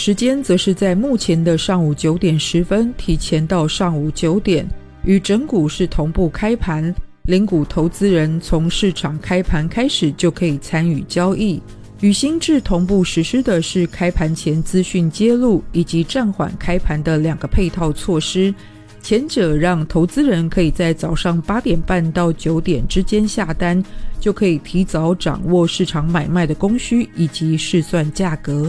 时间则是在目前的上午9点10分提前到上午9点，与整股是同步开盘，零股投资人从市场开盘开始就可以参与交易。与新制同步实施的是开盘前资讯揭露以及暂缓开盘的2个配套措施，前者让投资人可以在早上8点半到9点之间下单，就可以提早掌握市场买卖的供需以及试算价格。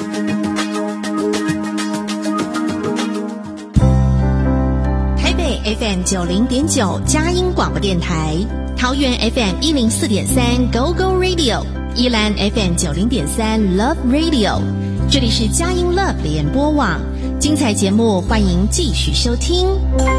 台北 FM 90.9佳音广播电台，桃园 FM 104.3 Go Go Radio，宜兰 FM 90.3 Love Radio， 这里是佳音 Love 联播网，精彩节目欢迎继续收听。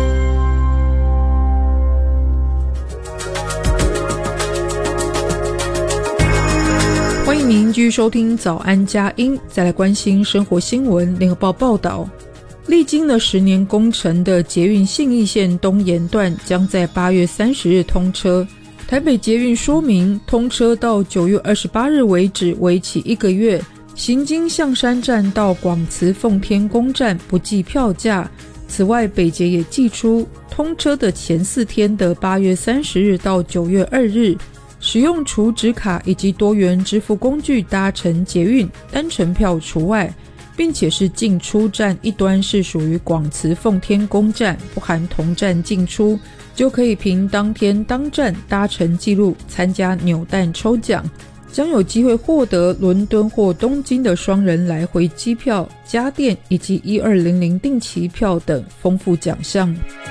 欢迎您继续收听早安佳音，再来关心生活新闻。联合报报道，历经了10年工程的捷运信义线东延段将在8月30日通车。台北捷运说明，通车到9月28日为止，为期1个月。行经象山站到广慈奉天宫站不计票价。此外，北捷也寄出，通车的前4天的8月30日到9月2日，使用储值卡以及多元支付工具搭乘捷运，单程票除外，并且是进出站一端是属于广慈奉天宫站，不含同站进出，就可以凭当天当站搭乘记录参加扭蛋抽奖，将有机会获得伦敦或东京的双人来回机票、家电以及1200定期票等丰富奖项。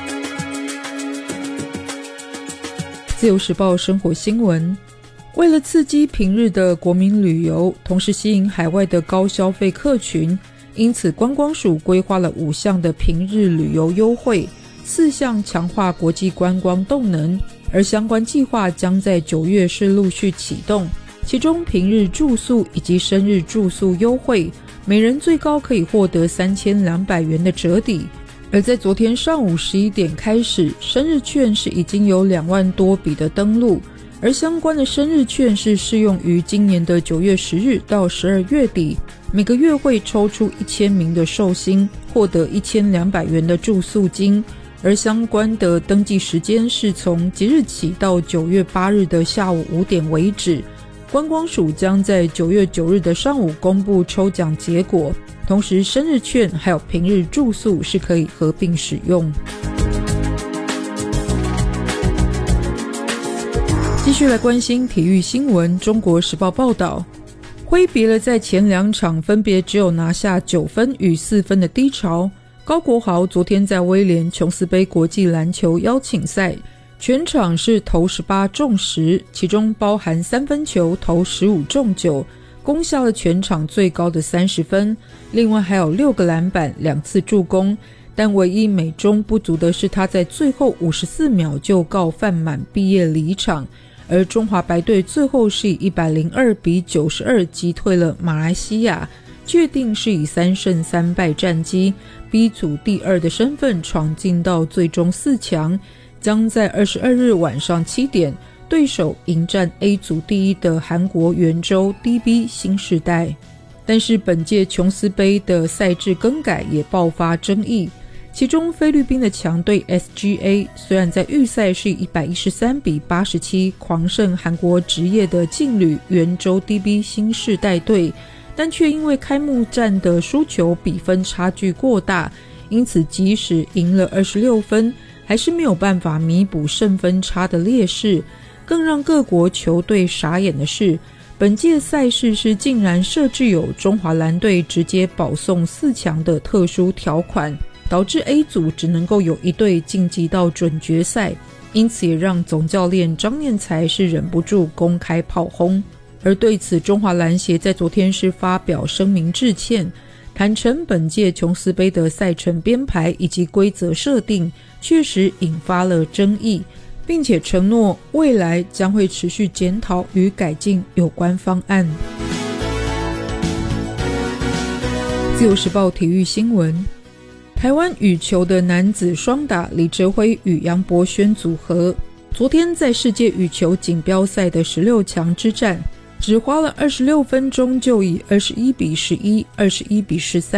自由时报生活新闻，为了刺激平日的国民旅游，同时吸引海外的高消费客群，因此观光署规划了5项的平日旅游优惠，4项强化国际观光动能，而相关计划将在9月是陆续启动。其中平日住宿以及生日住宿优惠，每人最高可以获得3200元的折抵。而在昨天上午11点开始，生日券是已经有2万多笔的登录，而相关的生日券是适用于今年的9月10日到12月底，每个月会抽出1000名的寿星，获得1200元的住宿金，而相关的登记时间是从即日起到9月8日的下午5点为止。观光署将在9月9日的上午公布抽奖结果，同时生日券还有平日住宿是可以合并使用。继续来关心体育新闻。中国时报报道，挥别了在前2场分别只有拿下9分与4分的低潮，高国豪昨天在威廉琼斯杯国际篮球邀请赛全场是投18中10，其中包含3分球投15中9，攻下了全场最高的30分，另外还有6个篮板2次助攻，但唯一美中不足的是他在最后54秒就告犯满毕业离场，而中华白队最后是以102-92击退了马来西亚，确定是以3胜3败战绩 B 组第2的身份闯进到最终4强，将在22日晚上7点对手迎战 A 组第1的韩国圆州 DB 新世代。但是本届琼斯杯的赛制更改也爆发争议，其中菲律宾的强队 SGA 虽然在预赛是以113-87狂胜韩国职业的劲旅圆州 DB 新世代队，但却因为开幕战的输球比分差距过大，因此即使赢了26分，还是没有办法弥补胜分差的劣势。更让各国球队傻眼的是，本届赛事是竟然设置有中华蓝队直接保送4强的特殊条款，导致 A 组只能够有1队晋级到准决赛，因此也让总教练张念才是忍不住公开炮轰。而对此，中华篮协在昨天是发表声明致歉，坦承本届琼斯杯的赛程编排以及规则设定确实引发了争议，并且承诺未来将会持续检讨与改进有关方案。自由时报体育新闻，台湾羽球的男子双打李哲辉与杨博轩组合，昨天在世界羽球锦标赛的16强之战，只花了26分钟就以21-11、21-13